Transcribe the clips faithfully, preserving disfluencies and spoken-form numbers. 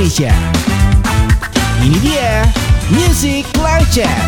Indonesia. Ini dia Music Live Chat.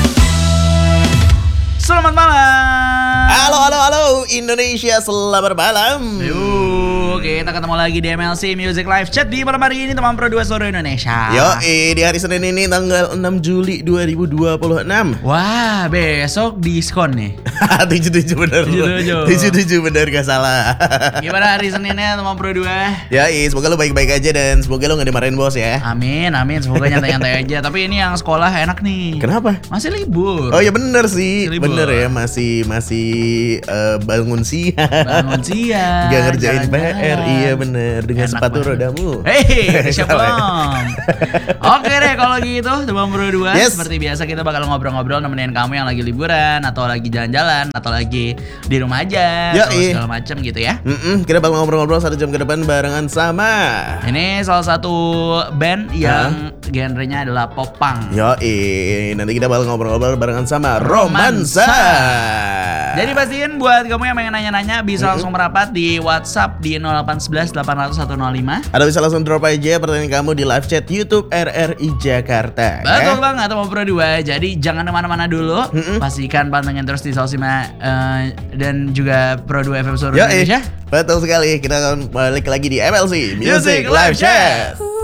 Selamat malam. Halo, halo, halo Indonesia, selamat malam. Yuk, kita ketemu lagi di M L C Music Live Chat di malam hari ini teman Pro dua seluruh Indonesia. Yo, eh, di hari Senin ini tanggal enam Juli dua ribu dua puluh enam. Wah, besok diskon nih. tujuh tujuh bener. tujuh tujuh bener, gak salah. Gimana hari Seninnya teman Pro dua? Ya, eh, semoga lu baik-baik aja dan semoga lu gak dimarahin bos ya. Amin, amin. Semoga nyantai-nyantai aja. Tapi ini yang sekolah enak nih. Kenapa? Masih libur. Oh ya bener sih, Masih libur. bener ya, masih masih uh, bangun siang. Bangun siang. Gak ngerjain P R, jalan-jalan. iya bener, dengan Enak sepatu banget. rodamu. Hei, siap Salah ya? belum? Oke deh kalau gitu teman Pro dua. Yes. Seperti biasa kita bakal ngobrol-ngobrol nemenin kamu yang lagi liburan atau lagi jalan-jalan atau lagi di rumah aja Ya, atau iya. segala macam gitu ya. Mm-mm, kita bakal ngobrol-ngobrol satu jam ke depan barengan sama Ini salah satu band yang genrenya adalah popang. Yo, eh, nanti kita bakal ngobrol-ngobrol barengan sama Romansa. Romansa. Jadi pastiin buat kamu yang pengen nanya-nanya bisa langsung merapat di WhatsApp di nol delapan satu satu delapan nol nol satu nol lima. Atau bisa langsung drop aja pertanyaan kamu di live chat YouTube R R I Jakarta. Betul ya? banget teman Pro dua. Jadi jangan kemana-mana dulu. Mm-mm. Pastikan pantengin terus di Sosima uh, dan juga Pro dua F M seluruh Yo, eh, Indonesia. betul sekali. Kita akan balik lagi di M L C Music Music Live Live Chat.